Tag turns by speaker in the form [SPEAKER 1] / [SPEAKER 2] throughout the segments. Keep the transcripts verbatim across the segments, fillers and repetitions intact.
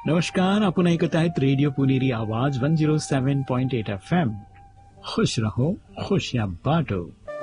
[SPEAKER 1] नमस्कार, आपण ऐकत आहेत रेडिओ पुणेरी आवाज वन झिरो सेवन पॉइंट एट एफ एम. खुश रहो, खुशियां बांटो.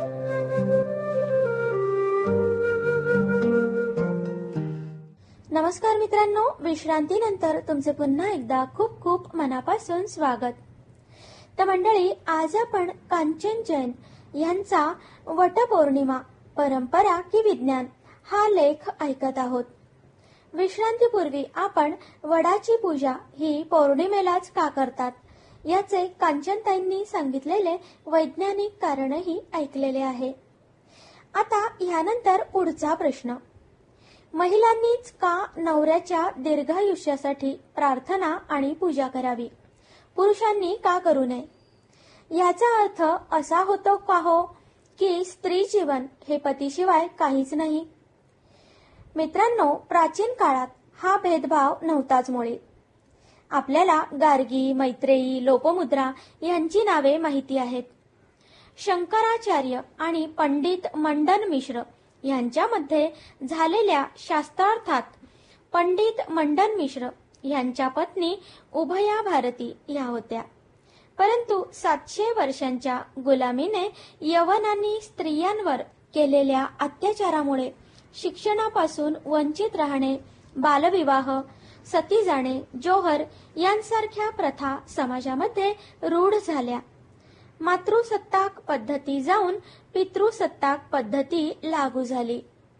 [SPEAKER 2] नमस्कार मित्रांनो, विश्रांतीनंतर तुमचे पुन्हा एकदा खूप खूप मनापासून स्वागत. तर मंडळी, आज आपण कांचन जैन यांचा वटपौर्णिमा परंपरा की विज्ञान हा लेख ऐकत आहोत. विश्रांतीपूर्वी आपण वडाची पूजा ही पौर्णिमेलाच का करतात याचे कांचनताईंनी सांगितलेले वैज्ञानिक कारणही ऐकलेले आहे. आता यानंतर पुढचा प्रश्न, महिलांनीच का नवऱ्याच्या दीर्घायुष्यासाठी प्रार्थना आणि पूजा करावी, पुरुषांनी का करू नये? याचा अर्थ असा होतो का हो की स्त्री जीवन हे पतीशिवाय काहीच नाही? मित्रांनो, प्राचीन काळात हा भेदभाव नव्हताच मुळी. आपल्याला गार्गी, मैत्रेयी, लोपमुद्रा यांची नावे माहिती आहेत. शंकराचार्य आणि पंडित मंडन मिश्र यांच्यामध्ये झालेल्या शास्त्रार्थात पंडित मंडन मिश्र यांच्या पत्नी उभया भारती या होत्या. परंतु सातशे वर्षांच्या गुलामीने यवनांनी स्त्रियांवर केलेल्या अत्याचारामुळे शिक्षणापासून वंचित राहणे, बालविवाह, सती जाणे, जोहर यांसारख्या प्रथा समाजामध्ये रूढ झाल्या. मातृसत्ताक पद्धती जाऊन पितृसत्ताक पद्धती लागू झाली.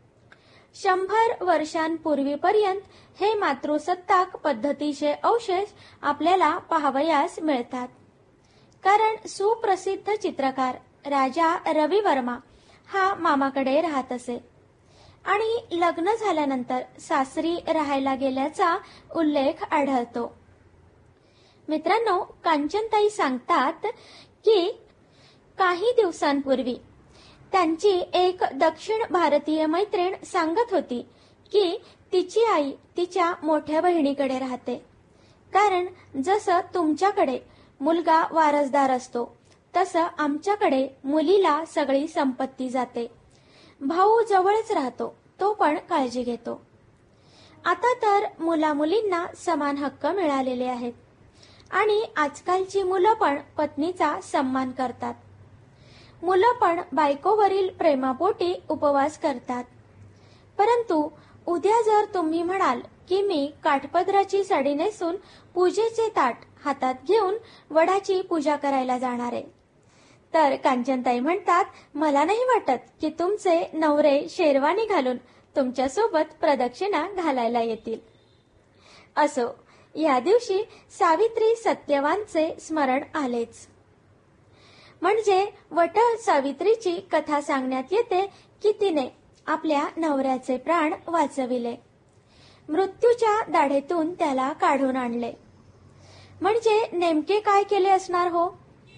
[SPEAKER 2] शंभर वर्षांपूर्वीपर्यंत हे मातृसत्ताक पद्धतीचे अवशेष आपल्याला पाहावयास मिळतात. कारण सुप्रसिद्ध चित्रकार राजा रवी वर्मा हा मामाकडे राहत असे आणि लग्न झाल्यानंतर सासरी राहायला गेल्याचा उल्लेख आढळतो. मित्रांनो, कांचनताई सांगतात की काही दिवसांपूर्वी त्यांची एक दक्षिण भारतीय मैत्रीण सांगत होती की तिची आई तिच्या मोठ्या बहिणीकडे राहते. कारण जसं तुमच्याकडे मुलगा वारसदार असतो तसं आमच्याकडे मुलीला सगळी संपत्ती जाते. भाऊ जवळच राहतो, तो पण काळजी घेतो. आता तर मुला मुलींना समान हक्क मिळालेले आहेत आणि आजकालची मुलं पण पत्नीचा सन्मान करतात. मुलं पण बायकोवरील प्रेमापोटी उपवास करतात. परंतु उद्या जर तुम्ही म्हणाल की मी काठपदराची साडी नेसून पूजेचे ताट हातात घेऊन वडाची पूजा करायला जाणार आहे, तर कांचनताई म्हणतात, मला नाही वाटत की तुमचे नवरे शेरवानी घालून तुमच्या सोबत प्रदक्षिणा घालायला येतील. असो, या दिवशी सावित्री सत्यवानचे स्मरण आलेच. म्हणजे वट सावित्रीची कथा सांगण्यात येते की तिने आपल्या नवऱ्याचे प्राण वाचविले, मृत्यूच्या दाढेतून त्याला काढून आणले. म्हणजे नेमके काय केले असणार हो?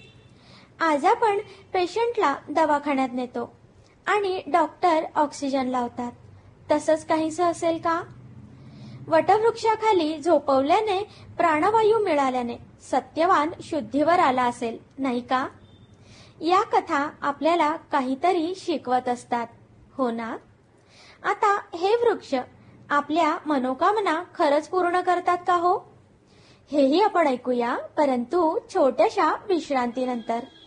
[SPEAKER 2] आज आपण पेशंटला दवाखान्यात नेतो आणि डॉक्टर ऑक्सिजन लावतात, तसंच काहीच असेल का? वटवृक्षाखाली झोपवल्याने प्राणवायू मिळाल्याने सत्यवान शुद्धीवर आला असेल, नाही का? या कथा आपल्याला काहीतरी शिकवत असतात, हो ना? आता हे वृक्ष आपल्या मनोकामना खरंच पूर्ण करतात का हो? हेही आपण ऐकूया, परंतु छोट्याशा विश्रांतीनंतर.